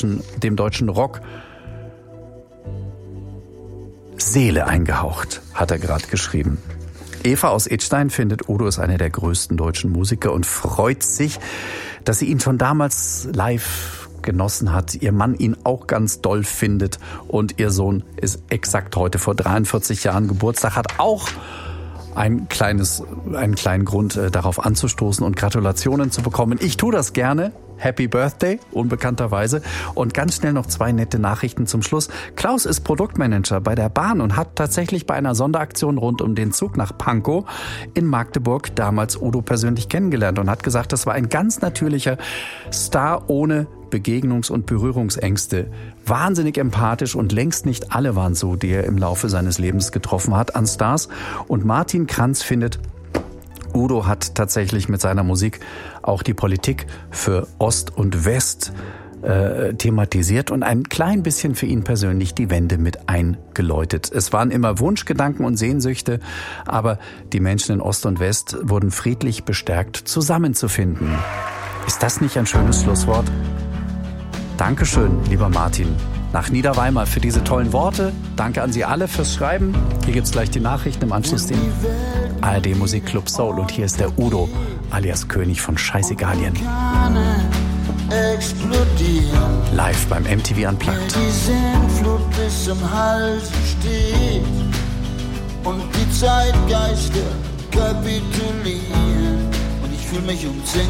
dem deutschen Rock Seele eingehaucht, hat er gerade geschrieben. Eva aus Idstein findet, Udo ist einer der größten deutschen Musiker und freut sich, dass sie ihn schon damals live genossen hat. Ihr Mann ihn auch ganz doll findet und ihr Sohn ist exakt heute vor 43 Jahren Geburtstag, hat auch einen kleinen Grund, darauf anzustoßen und Gratulationen zu bekommen. Ich tue das gerne. Happy Birthday, unbekannterweise. Und ganz schnell noch 2 nette Nachrichten zum Schluss. Klaus ist Produktmanager bei der Bahn und hat tatsächlich bei einer Sonderaktion rund um den Zug nach Pankow in Magdeburg damals Udo persönlich kennengelernt und hat gesagt, das war ein ganz natürlicher Star ohne Begegnungs- und Berührungsängste. Wahnsinnig empathisch und längst nicht alle waren so, die er im Laufe seines Lebens getroffen hat an Stars. Und Martin Kranz findet, Udo hat tatsächlich mit seiner Musik auch die Politik für Ost und West thematisiert und ein klein bisschen für ihn persönlich die Wende mit eingeläutet. Es waren immer Wunschgedanken und Sehnsüchte, aber die Menschen in Ost und West wurden friedlich bestärkt zusammenzufinden. Ist das nicht ein schönes Schlusswort? Dankeschön, lieber Martin, nach Niederweimar für diese tollen Worte. Danke an Sie alle fürs Schreiben. Hier gibt's gleich die Nachrichten, im Anschluss den ARD Musikclub Soul. Und hier ist der Udo, alias König von Scheißegalien. Live beim MTV Unplugged. Die Sinnflut bis zum Hals steht und die Zeitgeister kapitulieren. Und ich fühle mich umzingelt